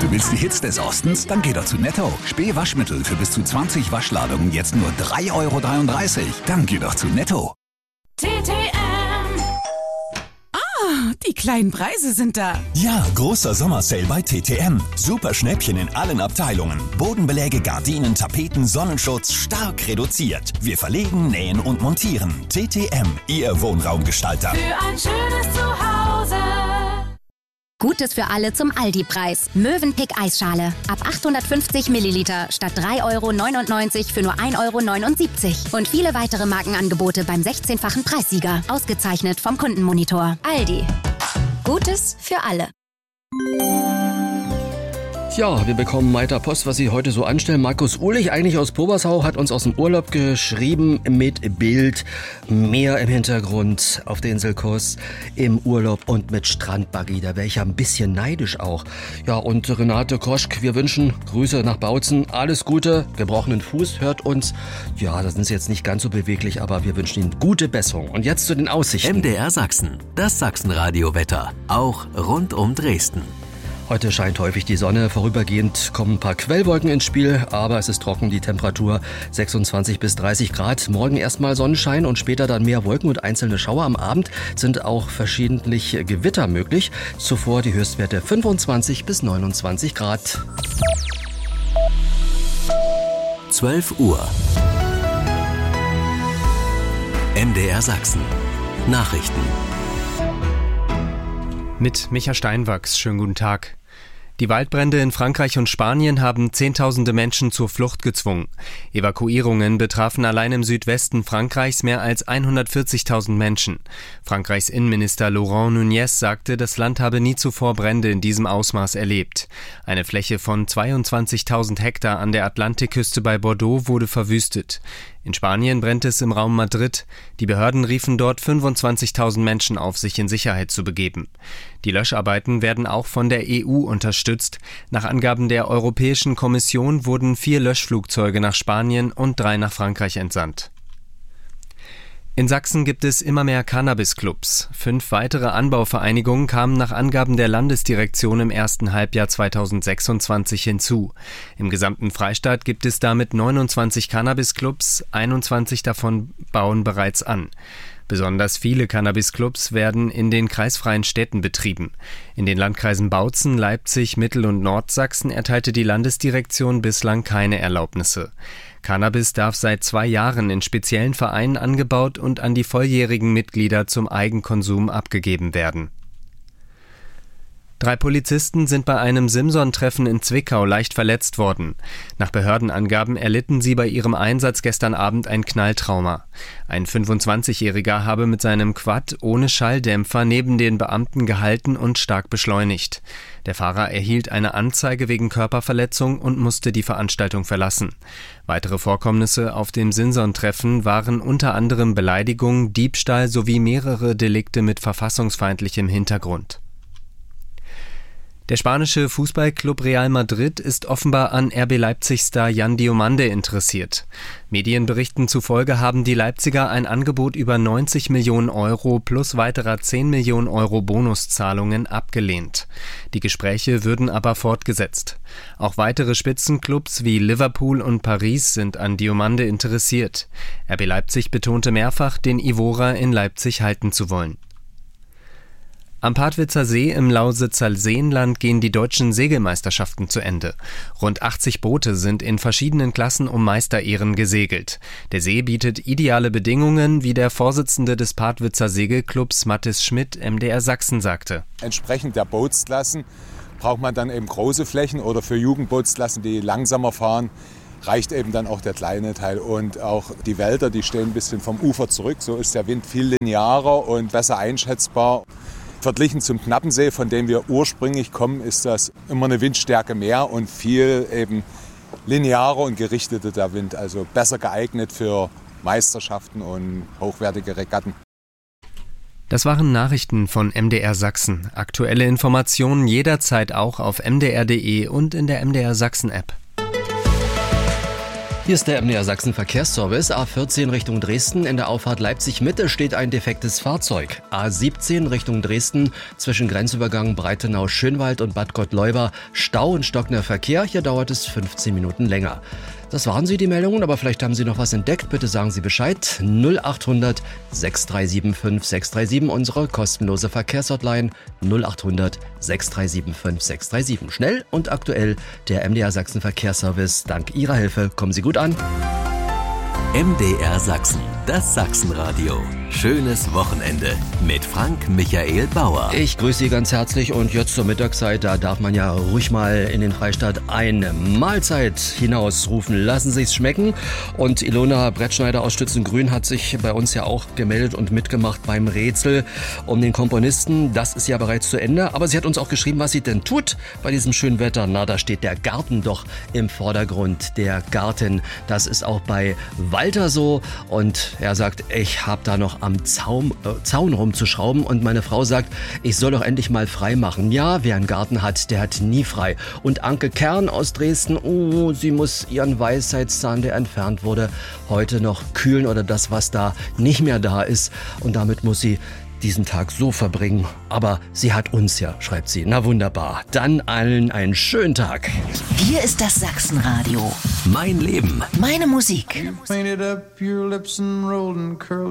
Du willst die Hits des Ostens? Dann geh doch zu Netto. Spee Waschmittel für bis zu 20 Waschladungen jetzt nur 3,33 €. Dann geh doch zu Netto. Die kleinen Preise sind da. Ja, großer Sommersale bei TTM. Super Schnäppchen in allen Abteilungen. Bodenbeläge, Gardinen, Tapeten, Sonnenschutz stark reduziert. Wir verlegen, nähen und montieren. TTM, Ihr Wohnraumgestalter. Für ein schönes Zuhause. Gutes für alle zum Aldi-Preis. Mövenpick Eisschale. Ab 850 Milliliter statt 3,99 € für nur 1,79 €. Und viele weitere Markenangebote beim 16-fachen Preissieger. Ausgezeichnet vom Kundenmonitor. Aldi. Gutes für alle. Ja, wir bekommen weiter Post, was Sie heute so anstellen. Markus Uhlich, eigentlich aus Pobersau, hat uns aus dem Urlaub geschrieben mit Bild, Meer im Hintergrund auf der Insel Kos im Urlaub und mit Strandbuggy. Da wäre ich ja ein bisschen neidisch auch. Ja, und Renate Koschk, wir wünschen Grüße nach Bautzen, alles Gute, gebrochenen Fuß, hört uns. Ja, das ist jetzt nicht ganz so beweglich, aber wir wünschen Ihnen gute Besserung. Und jetzt zu den Aussichten. MDR Sachsen, das Sachsenradio-Wetter, auch rund um Dresden. Heute scheint häufig die Sonne, vorübergehend kommen ein paar Quellwolken ins Spiel, aber es ist trocken, die Temperatur 26 bis 30 Grad. Morgen erstmal Sonnenschein und später dann mehr Wolken und einzelne Schauer. Am Abend sind auch verschiedentlich Gewitter möglich. Zuvor die Höchstwerte 25 bis 29 Grad. 12 Uhr. MDR Sachsen. Nachrichten. Mit Micha Steinwachs, schönen guten Tag. Die Waldbrände in Frankreich und Spanien haben Zehntausende Menschen zur Flucht gezwungen. Evakuierungen betrafen allein im Südwesten Frankreichs mehr als 140.000 Menschen. Frankreichs Innenminister Laurent Nunez sagte, das Land habe nie zuvor Brände in diesem Ausmaß erlebt. Eine Fläche von 22.000 Hektar an der Atlantikküste bei Bordeaux wurde verwüstet. In Spanien brennt es im Raum Madrid. Die Behörden riefen dort 25.000 Menschen auf, sich in Sicherheit zu begeben. Die Löscharbeiten werden auch von der EU unterstützt. Nach Angaben der Europäischen Kommission wurden 4 Löschflugzeuge nach Spanien und 3 nach Frankreich entsandt. In Sachsen gibt es immer mehr Cannabis-Clubs. 5 weitere Anbauvereinigungen kamen nach Angaben der Landesdirektion im ersten Halbjahr 2026 hinzu. Im gesamten Freistaat gibt es damit 29 Cannabis-Clubs, 21 davon bauen bereits an. Besonders viele Cannabis-Clubs werden in den kreisfreien Städten betrieben. In den Landkreisen Bautzen, Leipzig, Mittel- und Nordsachsen erteilte die Landesdirektion bislang keine Erlaubnisse. Cannabis darf seit 2 Jahren in speziellen Vereinen angebaut und an die volljährigen Mitglieder zum Eigenkonsum abgegeben werden. 3 Polizisten sind bei einem Simson-Treffen in Zwickau leicht verletzt worden. Nach Behördenangaben erlitten sie bei ihrem Einsatz gestern Abend ein Knalltrauma. Ein 25-Jähriger habe mit seinem Quad ohne Schalldämpfer neben den Beamten gehalten und stark beschleunigt. Der Fahrer erhielt eine Anzeige wegen Körperverletzung und musste die Veranstaltung verlassen. Weitere Vorkommnisse auf dem Simson-Treffen waren unter anderem Beleidigung, Diebstahl sowie mehrere Delikte mit verfassungsfeindlichem Hintergrund. Der spanische Fußballclub Real Madrid ist offenbar an RB Leipzig-Star Jan Diomande interessiert. Medienberichten zufolge haben die Leipziger ein Angebot über 90 Millionen € plus weiterer 10 Millionen € Bonuszahlungen abgelehnt. Die Gespräche würden aber fortgesetzt. Auch weitere Spitzenclubs wie Liverpool und Paris sind an Diomande interessiert. RB Leipzig betonte mehrfach, den Ivorer in Leipzig halten zu wollen. Am Padwitzer See im Lausitzer Seenland gehen die deutschen Segelmeisterschaften zu Ende. Rund 80 Boote sind in verschiedenen Klassen um Meisterehren gesegelt. Der See bietet ideale Bedingungen, wie der Vorsitzende des Padwitzer Segelclubs Mathis Schmidt MDR Sachsen sagte. Entsprechend der Bootsklassen braucht man dann eben große Flächen oder für Jugendbootsklassen, die langsamer fahren, reicht eben dann auch der kleine Teil. Und auch die Wälder, die stehen ein bisschen vom Ufer zurück. So ist der Wind viel linearer und besser einschätzbar. Verglichen zum Knappensee, von dem wir ursprünglich kommen, ist das immer eine Windstärke mehr und viel eben linearer und gerichteter der Wind. Also besser geeignet für Meisterschaften und hochwertige Regatten. Das waren Nachrichten von MDR Sachsen. Aktuelle Informationen jederzeit auch auf mdr.de und in der MDR Sachsen App. Hier ist der MDR Sachsen Verkehrsservice. A14 Richtung Dresden. In der Auffahrt Leipzig-Mitte steht ein defektes Fahrzeug. A17 Richtung Dresden zwischen Grenzübergang Breitenau-Schönwald und Bad Gottleuba. Stau und stockender Verkehr. Hier dauert es 15 Minuten länger. Das waren sie, die Meldungen, aber vielleicht haben Sie noch was entdeckt. Bitte sagen Sie Bescheid. 0800 637 5637, unsere kostenlose Verkehrshotline. 0800 637 5637. Schnell und aktuell der MDR Sachsen Verkehrsservice. Dank Ihrer Hilfe kommen Sie gut an. MDR Sachsen, das Sachsenradio. Schönes Wochenende mit Frank Michael Bauer. Ich grüße Sie ganz herzlich und jetzt zur Mittagszeit, da darf man ja ruhig mal in den Freistaat eine Mahlzeit hinausrufen. Lassen Sie es schmecken. Und Ilona Brettschneider aus Stützengrün hat sich bei uns ja auch gemeldet und mitgemacht beim Rätsel um den Komponisten. Das ist ja bereits zu Ende, aber sie hat uns auch geschrieben, was sie denn tut bei diesem schönen Wetter. Na, da steht der Garten doch im Vordergrund. Der Garten, das ist auch bei Walter so. Und er sagt, ich habe da noch am Zaun rumzuschrauben und meine Frau sagt, ich soll doch endlich mal frei machen. Ja, wer einen Garten hat, der hat nie frei. Und Anke Kern aus Dresden, sie muss ihren Weisheitszahn, der entfernt wurde, heute noch kühlen oder das, was da nicht mehr da ist. Und damit muss sie diesen Tag so verbringen. Aber sie hat uns ja, schreibt sie. Na wunderbar. Dann allen einen schönen Tag. Hier ist das Sachsenradio. Mein Leben. Meine Musik.